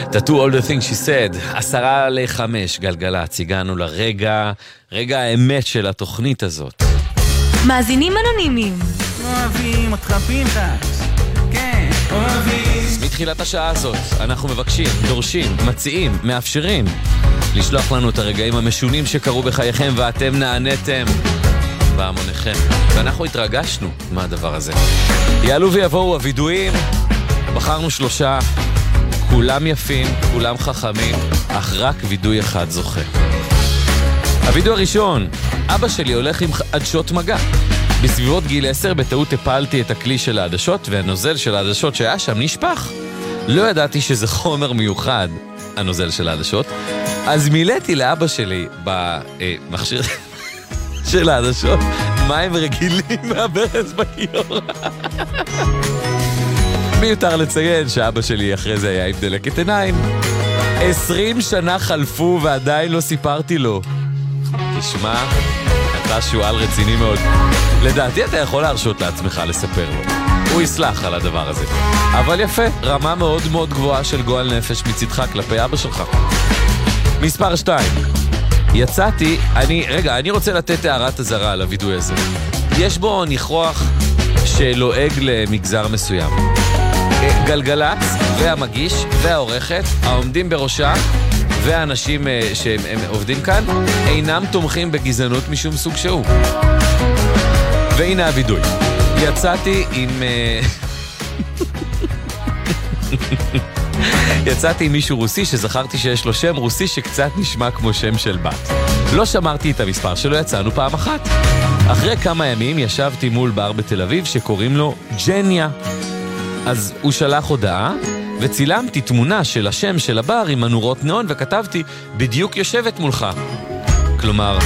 Tattoo all the things she said. 4:50 גלגלצ, הגענו רגע האמת של התוכנית הזאת. מאזינים אנונימיים. אוהבים אותך פנחס, כן, אוהבים. מתחילת השעה הזאת אנחנו מבקשים, דורשים, מציעים, מאפשרים לשלוח לנו את הרגעים המשונים שקרו בחייכם ואתם נעניתם בהמוניכם. ואנחנו התרגשנו מהדבר הזה. יעלו ויבואו הוידועים, בחרנו 3, כולם יפים, כולם חכמים, אך רק וידוי אחד זוכה. הוידאו הראשון, אבא שלי הולך עם עדשות מגע. בסביבות גיל 10 בטעות הפלתי את הכלי של העדשות והנוזל של העדשות שהיה שם נשפך. לא ידעתי שזה חומר מיוחד, הנוזל של העדשות, אז מילאתי לאבא שלי במכשיר של העדשות מים רגילים מהברז בכיור. מיותר לציין שאבא שלי אחרי זה היה עם דלקת עיניים. 20 שנה חלפו ועדיין לא סיפרתי לו. תשמע, אתה שואל רציני מאוד. לדעתי אתה יכול להרשות לעצמך לספר לו. הוא יסלח על הדבר הזה. אבל יפה, רמה מאוד מאוד גבוהה של גועל נפש מצדך כלפי אבא שלך. מספר 2. יצאתי, אני רוצה לתת הערת הזרה על הוידוי הזה. יש בו ניחוח שלועג למגזר מסוים. גלגלצ והמגיש והעורכת, העומדים בראשה והאנשים שהם עובדים כאן, אינם תומכים בגזענות משום סוג שהוא. והנה הוידוי. יצאתי עם מישהו רוסי שזכרתי שיש לו שם רוסי שקצת נשמע כמו שם של בת. לא שמרתי את המספר שלו, יצאנו פעם אחת. אחרי כמה ימים ישבתי מול בר בתל אביב שקוראים לו ג'ניה. אז הוא שלח הודעה וצילמתי תמונה של השם של הבר עם הנורות נאון וכתבתי בדיוק יושבת מולך. כלומר,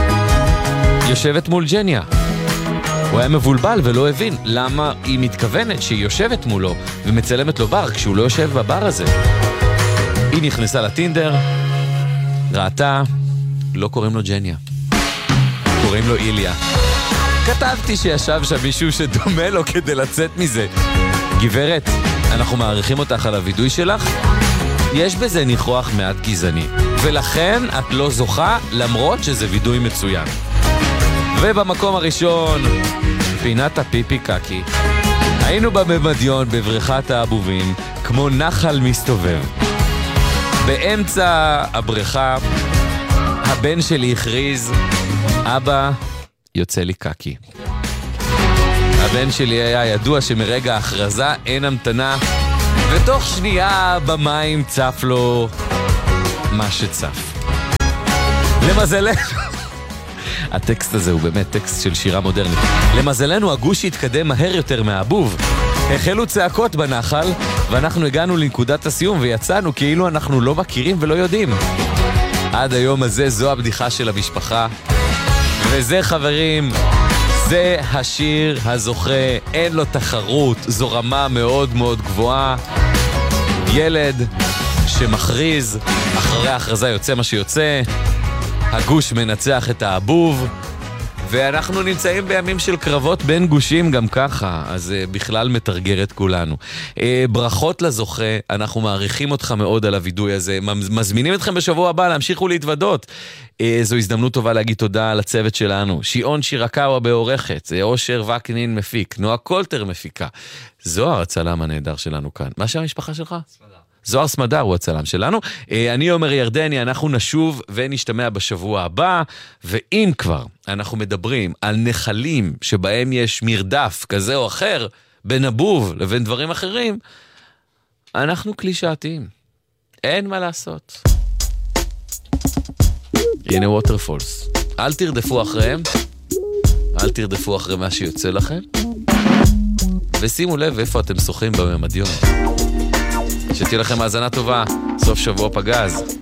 יושבת מול ג'ניה. הוא היה מבולבל ולא הבין למה היא מתכוונת שהיא יושבת מולו ומצלמת לו בר כשהוא לא יושב בבר הזה. היא נכנסה לטינדר, ראתה, לא קוראים לו ג'ניה, קוראים לו איליה. כתבתי שישב שם מישהו שדומה לו כדי לצאת מזה. גברת, אנחנו מעריכים אותך על הוידוי שלך, יש בזה ניחוח מעט גזעני, ולכן את לא זוכה למרות שזה וידוי מצוין. ובמקום הראשון, פינת הפיפי קקי. היינו בממדיון בבריכת האבובים, כמו נחל מסתובב. באמצע הבריכה, הבן שלי הכריז, אבא, יוצא לי קקי. הבן שלי היה ידוע שמרגע ההכרזה אין המתנה, ותוך שנייה במים צף לו מה שצף. למזלנו, הטקסט הזה הוא באמת טקסט של שירה מודרנית. למזלנו הגוש התקדם מהר יותר מהאבוב. החלו צעקות בנחל, ואנחנו הגענו לנקודת הסיום ויצאנו כאילו אנחנו לא מכירים ולא יודעים. עד היום הזה זו הבדיחה של המשפחה. וזה חברים, זה השיר הזוכה, אין לו תחרות, זו רמה מאוד מאוד גבוהה. ילד שמכריז, אחרי ההכרזה יוצא מה שיוצא, הגוש מנצח את האבוב, ואנחנו נמצאים בימים של קרבות בין גושים גם ככה, אז בכלל מתרגר את כולנו. ברכות לזוכה, אנחנו מעריכים אותך מאוד על הוידוי הזה, מזמינים אתכם בשבוע הבא להמשיך ולהתוודות. זו הזדמנות טובה להגיד תודה לצוות שלנו, שיעון שירקאווה בעורכת, אושר וקנין מפיק, נועה קולטר מפיקה, זוהר הצלם הנהדר שלנו כאן. מה שם המשפחה שלך? סמדר. זוהר סמדר הוא הצלם שלנו. אני עומר ירדני, אנחנו נשוב ונשתמע בשבוע הבא, ואם כבר אנחנו מדברים על נחלים שבהם יש מרדף כזה או אחר בין אבוב לבין דברים אחרים, אנחנו קלישאתיים, אין מה לעשות. הנה ווטרפולס, אל תרדפו אחריהם, אל תרדפו אחרי מה שיוצא לכם, ושימו לב איפה אתם שוחים בממדיון. שתהיה לכם האזנה טובה, סוף שבוע פגז.